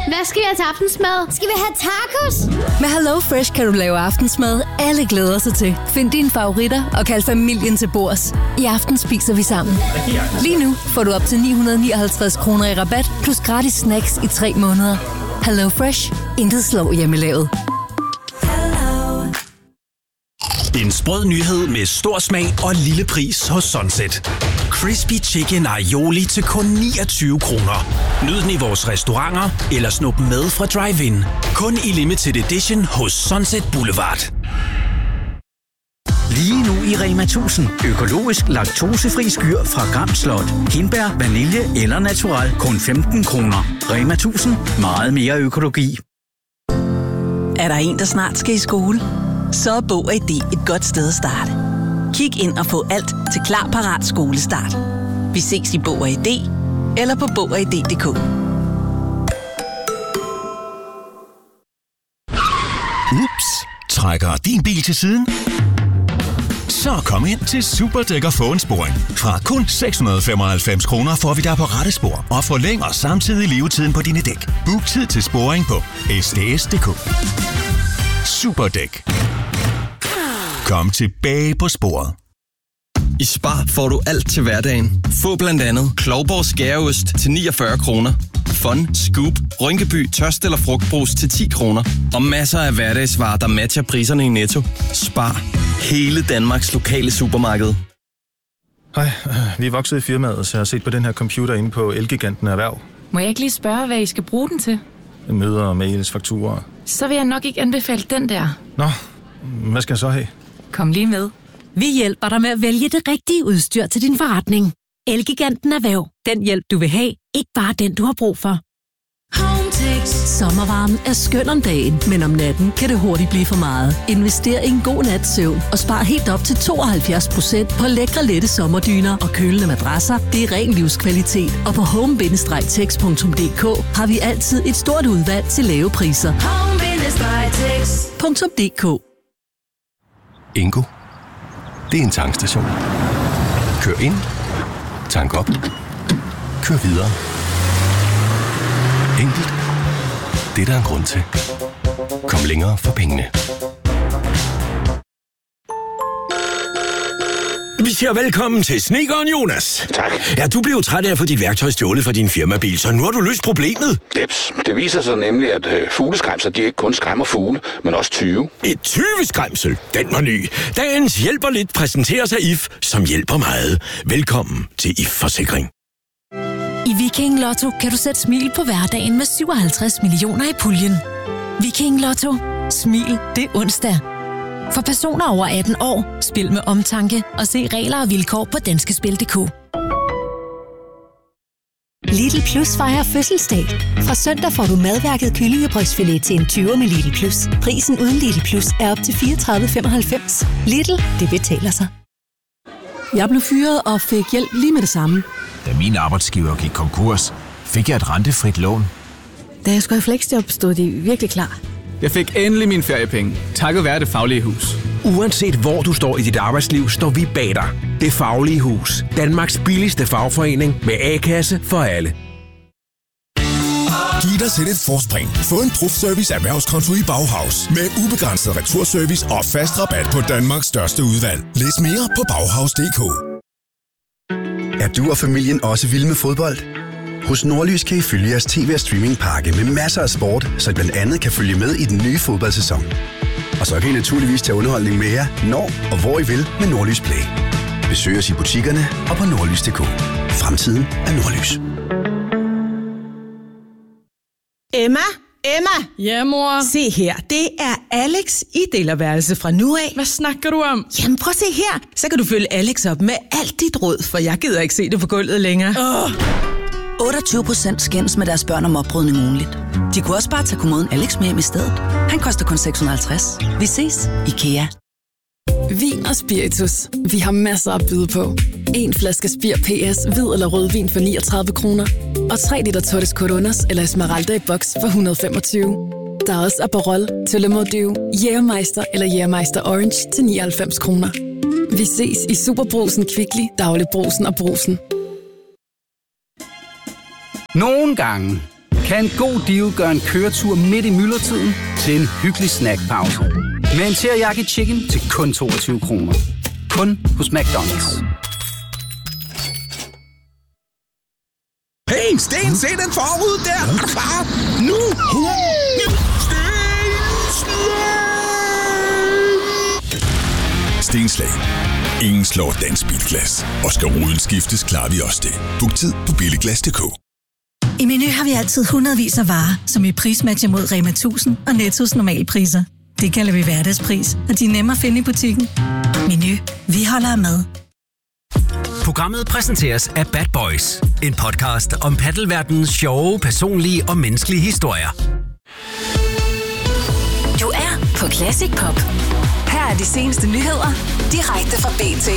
Hvad skal jeg til aftensmad? Skal vi have tacos? Med HelloFresh kan du lave aftensmad, alle glæder sig til. Find dine favoritter og kald familien til bords. I aften spiser vi sammen. Lige nu får du op til 959 kroner i rabat, plus gratis snacks i 3 måneder. HelloFresh. Intet slår hjemmelavet. En sprød nyhed med stor smag og lille pris hos Sunset. Crispy Chicken Aioli til kun 29 kroner. Nyd den i vores restauranter eller snup med fra drive-in. Kun i limited edition hos Sunset Boulevard. Lige nu i Rema 1000. Økologisk laktosefri skyr fra Gram Slot. Hindbær, vanilje eller natural. Kun 15 kroner. Rema 1000. Meget mere økologi. Er der en, der snart skal i skole? Så er Bog og ID et godt sted at starte. Kig ind og få alt til klar, parat skolestart. Vi ses i Bog og ID eller på bogogid.dk. Ups, trækker din bil til siden? Så kom ind til Superdæk og få en sporing. Fra kun 695 kroner får vi dig på rette spor og forlænger samtidig levetiden på dine dæk. Book tid til sporing på sds.dk. Superdæk. Kom tilbage på sporet. I Spar får du alt til hverdagen. Få blandt andet Klovborg skæreost til 49 kroner. Fun, Scoop, Rynkeby, tørst eller frugtbrus til 10 kroner. Og masser af hverdagsvarer, der matcher priserne i Netto. Spar. Hele Danmarks lokale supermarked. Hej, vi er vokset i firmaet, så jeg har set på den her computer inde på Elgiganten Erhverv. Må jeg ikke lige spørge, hvad I skal bruge den til? Møder, mails, fakturer. Så vil jeg nok ikke anbefale den der. Nå, hvad skal jeg så have? Kom lige med. Vi hjælper dig med at vælge det rigtige udstyr til din forretning. Elgiganten Erhverv. Den hjælp, du vil have. Ikke bare den, du har brug for. Hometex. Sommervarmen er skøn om dagen, men om natten kan det hurtigt blive for meget. Invester i en god nats søvn og spar helt op til 72% på lækre, lette sommerdyner og kølende madrasser. Det er ren livskvalitet. Og på home-tex.dk har vi altid et stort udvalg til lave priser. Home-tex.dk. Ingo. Det er en tankstation. Kør ind. Tank op. Kør videre. Enkelt. Det er der en grund til. Kom længere for pengene. Vi siger velkommen til Snedkeren Jonas. Tak. Ja, du blev træt af at få dit værktøj stjålet fra din firmabil, så nu har du løst problemet. Jeps. Det viser sig nemlig, at fugleskræmser, de ikke kun skræmmer fugle, men også tyve. Et tyveskræmsel? Den var ny. Dagens hjælper lidt præsenteres af IF, som hjælper meget. Velkommen til IF Forsikring. I Viking Lotto kan du sætte smil på hverdagen med 57 millioner i puljen. Viking Lotto. Smil, det er onsdag. For personer over 18 år, spil med omtanke og se regler og vilkår på danskespil.dk. Lidl Plus fejrer fødselsdag. Fra søndag får du madværket kyllingebrystfilet til en 20 med Lidl Plus. Prisen uden Lidl Plus er op til 34,95. Lidl, det betaler sig. Jeg blev fyret og fik hjælp lige med det samme. Da min arbejdsgiver gik konkurs, fik jeg et rentefrit lån. Da jeg skulle have fleksjob, stod de virkelig klar. Jeg fik endelig mine feriepenge, takket være Det Faglige Hus. Uanset hvor du står i dit arbejdsliv, står vi bag dig. Det Faglige Hus. Danmarks billigste fagforening med A-kasse for alle. Giv dig selv et forspring. Få en Prof-service erhvervskonto i Bauhaus. Med ubegrænset returservice og fast rabat på Danmarks største udvalg. Læs mere på Bauhaus.dk. Er du og familien også vilde med fodbold? Hos Nordlys kan I følge jeres tv- og streamingpakke med masser af sport, så I blandt andet kan følge med i den nye fodboldsæson. Og så kan I naturligvis tage underholdning med jer, når og hvor I vil med Nordlys Play. Besøg os i butikkerne og på nordlys.dk. Fremtiden er Nordlys. Emma! Ja, mor? Se her, det er Alex i delerværelse fra nu af. Hvad snakker du om? Jamen prøv at se her, så kan du følge Alex op med alt dit råd, for jeg gider ikke se det på gulvet længere. 28% skændes med deres børn om opbrydning ugenligt. De kunne også bare tage kommoden Alex med hjem i stedet. Han koster kun 650. Vi ses, IKEA. Vin og spiritus. Vi har masser at byde på. 1 flaske Spir PS, hvid eller rødvin for 39 kroner. Og 3 liter Totes Coronas eller Esmeralda i boks for 125. Der er også Aperol, Tullemordiv, Jægermeister eller Jægermeister Orange til 99 kroner. Vi ses i Superbrugsen, Kvickly, Dagligbrugsen og Brugsen. Nogle gange kan en god deal gøre en køretur midt i myldretiden til en hyggelig snackpause. Med en teriyaki chicken til kun 22 kroner. Kun hos McDonald's. Hey, Sten, se den forud der! Er du klar? Nu! Stenslag. Ingen slår dansk bilglas. Og skal ruden skiftes, klarer vi også det. Book tid på billiglas.dk. I Meny har vi altid hundredvis af varer, som vi prismatcher mod Rema 1000 og Nettos normalpriser. Det kalder vi hverdagspris, og de er nemme at finde i butikken. Meny. Vi holder af mad. Programmet præsenteres af Bad Boys. En podcast om paddelverdenens sjove, personlige og menneskelige historier. Du er på Classic Pop. Her er de seneste nyheder, direkte fra BT.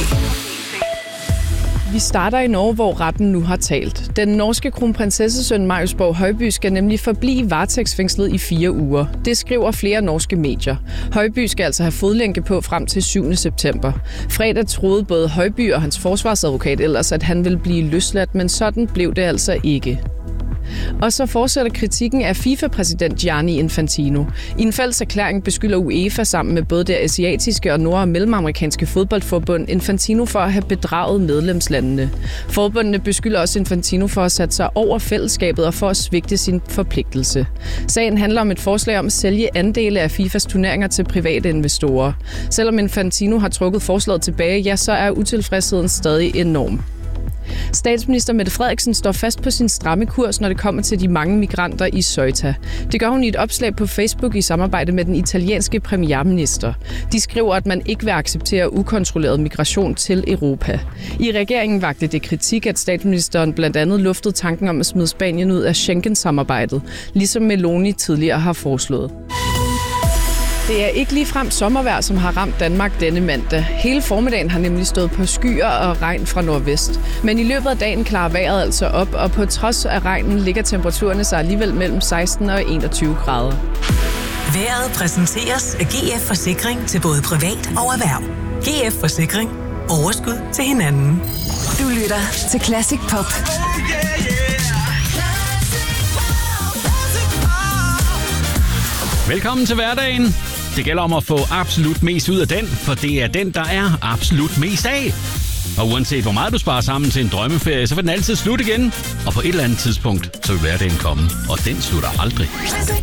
Vi starter i Norge, hvor retten nu har talt. Den norske kronprinsessesøn Marius Borg Højby skal nemlig forblive varetægtsfængslet i 4 uger. Det skriver flere norske medier. Højby skal altså have fodlænke på frem til 7. september. Fredag troede både Højby og hans forsvarsadvokat ellers, at han ville blive løsladt, men sådan blev det altså ikke. Og så fortsætter kritikken af FIFA-præsident Gianni Infantino. I en fælles erklæring beskylder UEFA sammen med både det asiatiske og nord- og mellemamerikanske fodboldforbund Infantino for at have bedraget medlemslandene. Forbundene beskylder også Infantino for at sætte sig over fællesskabet og for at svigte sin forpligtelse. Sagen handler om et forslag om at sælge andele af FIFAs turneringer til private investorer. Selvom Infantino har trukket forslaget tilbage, ja, så er utilfredsheden stadig enorm. Statsminister Mette Frederiksen står fast på sin stramme kurs, når det kommer til de mange migranter i Ceuta. Det gør hun i et opslag på Facebook i samarbejde med den italienske premierminister. De skriver, at man ikke vil acceptere ukontrolleret migration til Europa. I regeringen vagte det kritik, at statsministeren blandt andet luftede tanken om at smide Spanien ud af Schengen-samarbejdet, ligesom Meloni tidligere har foreslået. Det er ikke ligefrem sommervejr, som har ramt Danmark denne mandag. Hele formiddagen har nemlig stået på skyer og regn fra nordvest. Men i løbet af dagen klarer vejret altså op, og på trods af regnen ligger temperaturerne sig alligevel mellem 16 og 21 grader. Vejret præsenteres af GF Forsikring til både privat og erhverv. GF Forsikring. Overskud til hinanden. Du lytter til Classic Pop. Velkommen til hverdagen. Det gælder om at få absolut mest ud af den, for det er den, der er absolut mest af. Og uanset hvor meget du sparer sammen til en drømmeferie, så vil den altid slutte igen. Og på et eller andet tidspunkt, så vil hverdagen komme. Og den slutter aldrig.